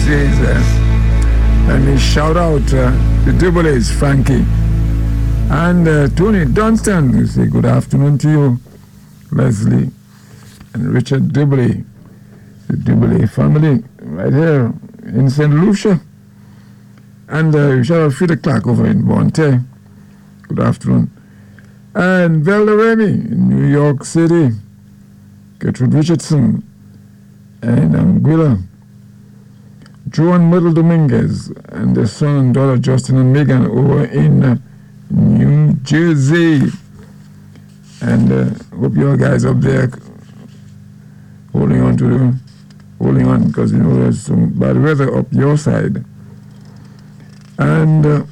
says, let me shout out the Dubois, Frankie, and Tony Dunstan. We say good afternoon to you, Leslie, and Richard Dubois, the Dubois family, right here in St. Lucia. And we shout out Frida Clark over in Bonte. Good afternoon. And Velda Remy in New York City. Gertrude Richardson and Anguilla. Joan Myrtle Dominguez and their son and daughter Justin and Megan over in New Jersey. And hope you all guys up there holding on because you know there's some bad weather up your side. And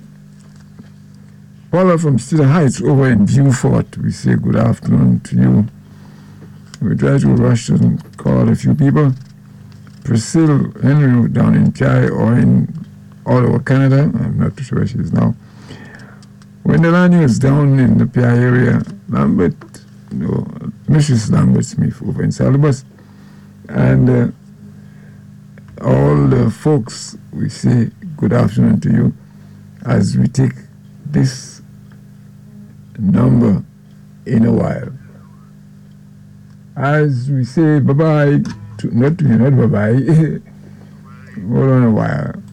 Paula from Cedar Heights over in Beaufort, we say good afternoon to you. We try to rush and call out a few people. Priscilla Henry down in Pi or in Ottawa, Canada. I'm not too sure where she is now. Wendell is down in the Pi area. Lambert, Mrs. Lambert Smith over in Salibus. And all the folks, we say good afternoon to you as we take this number in a while. As we say bye-bye, not bye-bye, hold on a while.